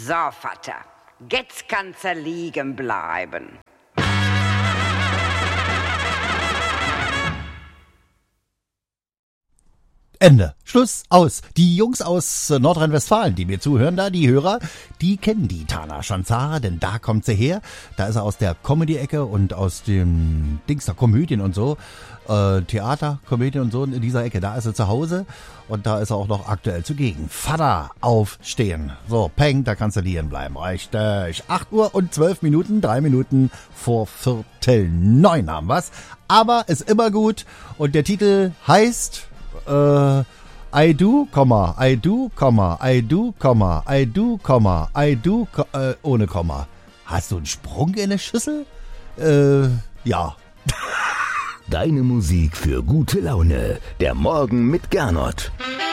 So, Vater, jetzt kannst du liegen bleiben. Ende. Schluss. Aus. Die Jungs aus Nordrhein-Westfalen, die mir zuhören da, die Hörer, die kennen die Tana Schanzara, denn da kommt sie her. Da ist er aus der Comedy-Ecke und aus dem Dings da, Komödien und so. Theater, Komödien und so in dieser Ecke. Da ist er zu Hause und da ist er auch noch aktuell zugegen. Vater, aufstehen. So, Peng, da kannst du liegen bleiben. Richtig. 8 Uhr und 12 Minuten, 3 Minuten vor 8:45 haben wir's. Aber ist immer gut und der Titel heißt I do, I do, I do, I do, I do, ohne Komma. Hast du einen Sprung in der Schüssel? Ja. Deine Musik für gute Laune. Der Morgen mit Gernot.